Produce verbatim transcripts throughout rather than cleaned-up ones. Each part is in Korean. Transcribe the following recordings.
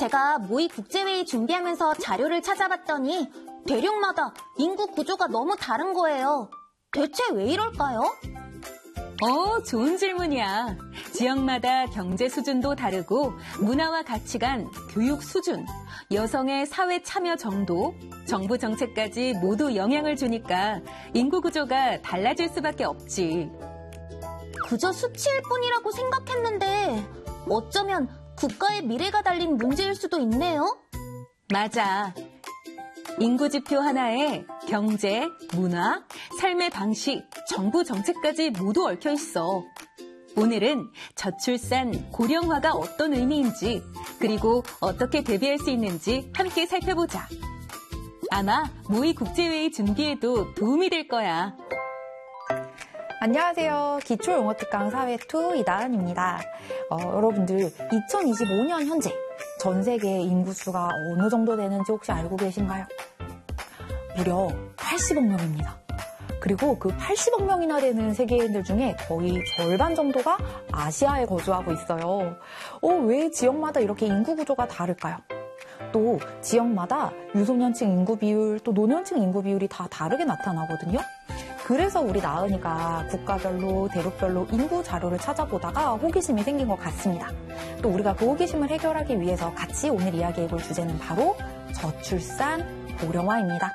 제가 모의 국제회의 준비하면서 자료를 찾아봤더니 대륙마다 인구 구조가 너무 다른 거예요. 대체 왜 이럴까요? 어, 좋은 질문이야. 지역마다 경제 수준도 다르고 문화와 가치관, 교육 수준, 여성의 사회 참여 정도, 정부 정책까지 모두 영향을 주니까 인구 구조가 달라질 수밖에 없지. 그저 수치일 뿐이라고 생각했는데 어쩌면 국가의 미래가 달린 문제일 수도 있네요. 맞아. 인구 지표 하나에 경제, 문화, 삶의 방식, 정부 정책까지 모두 얽혀 있어. 오늘은 저출산, 고령화가 어떤 의미인지, 그리고 어떻게 대비할 수 있는지 함께 살펴보자. 아마 모의 국제회의 준비에도 도움이 될 거야. 안녕하세요. 기초용어특강 사회 이 이다은입니다. 어, 여러분들 이천이십오 년 현재 전 세계 인구수가 어느 정도 되는지 혹시 알고 계신가요? 무려 팔십억 명입니다. 그리고 그 팔십억 명이나 되는 세계인들 중에 거의 절반 정도가 아시아에 거주하고 있어요. 어, 왜 지역마다 이렇게 인구 구조가 다를까요? 또 지역마다 유소년층 인구 비율, 또 노년층 인구 비율이 다 다르게 나타나거든요. 그래서 우리 나은이가 국가별로, 대륙별로 인구 자료를 찾아보다가 호기심이 생긴 것 같습니다. 또 우리가 그 호기심을 해결하기 위해서 같이 오늘 이야기해볼 주제는 바로 저출산, 고령화입니다.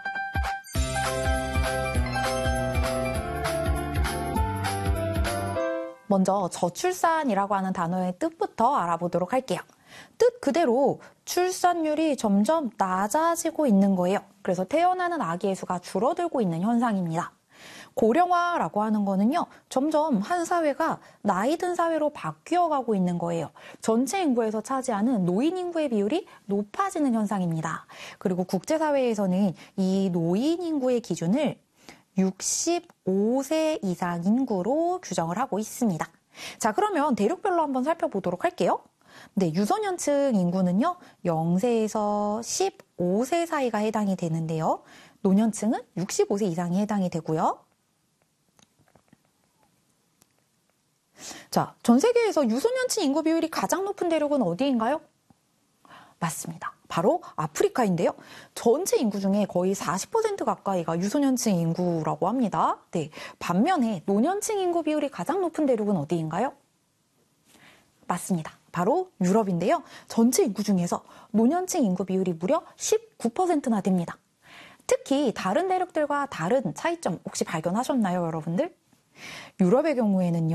먼저 저출산이라고 하는 단어의 뜻부터 알아보도록 할게요. 뜻 그대로 출산율이 점점 낮아지고 있는 거예요. 그래서 태어나는 아기의 수가 줄어들고 있는 현상입니다. 고령화라고 하는 거는요, 점점 한 사회가 나이 든 사회로 바뀌어가고 있는 거예요. 전체 인구에서 차지하는 노인 인구의 비율이 높아지는 현상입니다. 그리고 국제사회에서는 이 노인 인구의 기준을 육십오 세 이상 인구로 규정을 하고 있습니다. 자, 그러면 대륙별로 한번 살펴보도록 할게요. 네, 유소년층 인구는요, 영 세에서 십오 세 사이가 해당이 되는데요. 노년층은 육십오 세 이상이 해당이 되고요. 자, 전 세계에서 유소년층 인구 비율이 가장 높은 대륙은 어디인가요? 맞습니다. 바로 아프리카인데요. 전체 인구 중에 거의 사십 퍼센트 가까이가 유소년층 인구라고 합니다. 네, 반면에 노년층 인구 비율이 가장 높은 대륙은 어디인가요? 맞습니다. 바로 유럽인데요. 전체 인구 중에서 노년층 인구 비율이 무려 십구 퍼센트나 됩니다. 특히 다른 대륙들과 다른 차이점 혹시 발견하셨나요, 여러분들? 유럽의 경우에는요,